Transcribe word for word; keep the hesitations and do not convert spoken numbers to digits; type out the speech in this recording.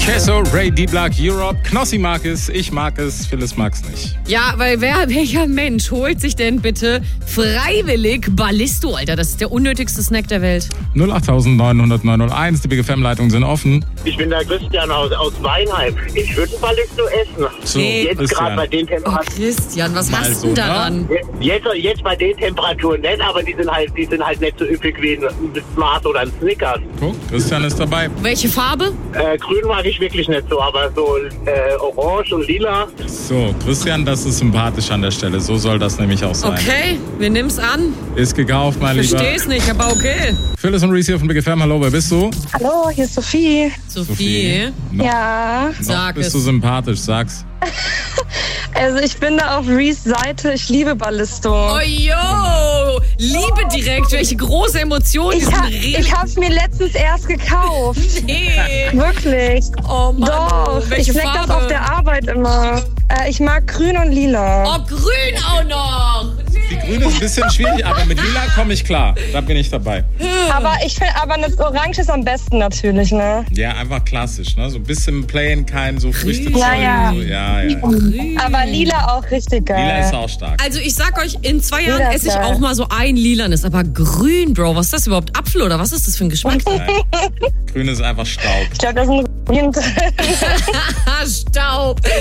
Kesso, Ray D-Block, Europe. Knossi mag es, ich mag es, Phyllis mag es nicht. Ja, weil wer, welcher Mensch holt sich denn bitte freiwillig Ballisto, Alter? Das ist der unnötigste Snack der Welt. null acht neun null null neun null eins, die Big F M-Leitungen sind offen. Ich bin der Christian aus, aus Weinheim. Ich würde Ballisto essen. So, Nee. Jetzt Christian. gerade bei den Oh, Temperaturen. Christian, was Mal hast so, du daran? Jetzt, jetzt bei den Temperaturen nicht, aber die sind halt, die sind halt nicht so üppig wie ein Smart oder ein Snickers. Guck, Christian ist dabei. Welche Farbe? Äh, grün mag ich wirklich nicht so, aber so äh, orange und lila. So, Christian, das ist sympathisch an der Stelle. So soll das nämlich auch sein. Okay, wir nimmen's an. Ist gekauft, mein Lieber. Versteh's nicht, aber okay. Phyllis und Reese hier von Big F M. Hallo, wer bist du? Hallo, hier ist Sophie. Sophie. Noch, Ja, noch Sag bist es. du sympathisch, sag's. also ich bin da auf Reese Seite. Ich liebe Ballisto. Oh, yo, Liebe direkt. Welche große Emotion. Ich, ha ich hab's mir letztens erst gekauft. Nee. Wirklich. Oh Mann. Doch, Welche ich snack Farbe? das auf der Arbeit immer. Äh, ich mag grün und lila. Oh, grün auch noch. Die Grüne ist ein bisschen schwierig, aber mit Lila komme ich klar. Da bin ich dabei. Aber ich finde, aber das Orange ist am besten natürlich, ne? Ja, einfach klassisch, ne? So ein bisschen plain, kein so Früchtezeug. Ja, ja. So, ja, ja. Aber lila auch richtig geil. Lila ist auch stark. Also ich sag euch, in zwei Jahren Lila ist esse ich geil. auch mal so ein lilanes. Aber grün, Bro, was ist das überhaupt? Apfel oder was ist das für ein Geschmack? Nein. Grün ist einfach Staub. Ich glaube, das ist ein grün drin. Staub.